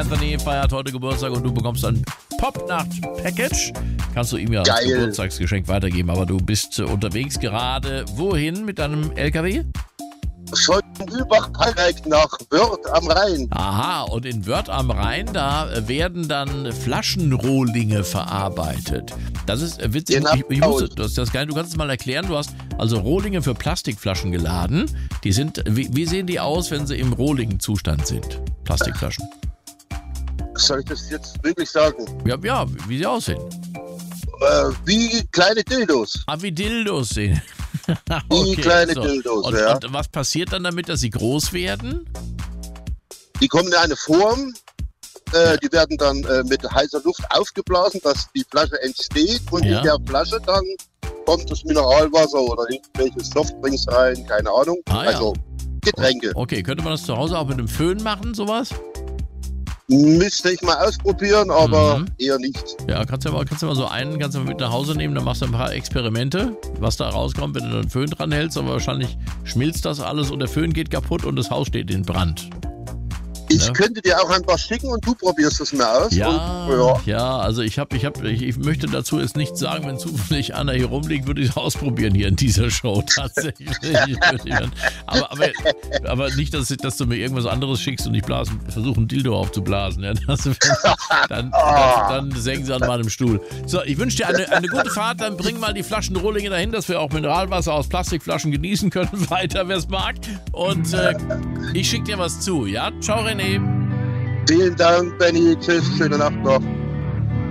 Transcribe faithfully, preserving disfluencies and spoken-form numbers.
Anthony feiert heute Geburtstag und du bekommst ein Popnacht-Package. Kannst du ihm ja als Geil. Geburtstagsgeschenk weitergeben, aber du bist äh, unterwegs gerade. Wohin mit deinem L K W? Von Mühlbach-Palleck nach Wörth am Rhein. Aha, und in Wörth am Rhein, da werden dann Flaschenrohlinge verarbeitet. Das ist äh, witzig. Genau. Ich, ich wusste, du, hast das geil, du kannst es mal erklären. Du hast also Rohlinge für Plastikflaschen geladen. Die sind, wie, wie sehen die aus, wenn sie im Rohling-Zustand sind? Plastikflaschen. Soll ich das jetzt wirklich sagen? Ja, ja, wie sie aussehen. Äh, wie kleine Dildos. Ah, wie Dildos sehen. Wie kleine Dildos, und, ja. und was passiert dann damit, dass sie groß werden? Die kommen in eine Form. Äh, die werden dann äh, mit heißer Luft aufgeblasen, dass die Flasche entsteht. Und Ja. in der Flasche dann kommt das Mineralwasser oder irgendwelche Softdrinks rein, keine Ahnung. Ah, ja. Also Getränke. Okay, könnte man das zu Hause auch mit einem Föhn machen, sowas? Müsste ich mal ausprobieren, aber Mhm. eher nicht. Ja, kannst du ja mal, kannst du mal so einen, kannst du mal mit nach Hause nehmen, dann machst du ein paar Experimente, was da rauskommt, wenn du einen Föhn dran hältst, aber wahrscheinlich schmilzt das alles und der Föhn geht kaputt und das Haus steht in Brand. Ich Ja. könnte dir auch ein paar schicken und du probierst es mir aus. Ja, Und, ja. ja, also ich habe, ich habe, ich, ich möchte dazu jetzt nichts sagen, wenn zufällig einer hier rumliegt, würde ich es ausprobieren hier in dieser Show tatsächlich. aber, aber, aber nicht, dass, dass du mir irgendwas anderes schickst und ich blasen, versuche ein Dildo aufzublasen. Ja, das, dann, dann, dann senken sie an meinem Stuhl. So, ich wünsche dir eine, eine gute Fahrt, dann bring mal die Flaschen Rohlinge dahin, dass wir auch Mineralwasser aus Plastikflaschen genießen können, weiter, wer es mag. Und äh, ich schicke dir was zu, ja? Ciao, René. Vielen Dank, Benny. Tschüss, schöne Nacht noch.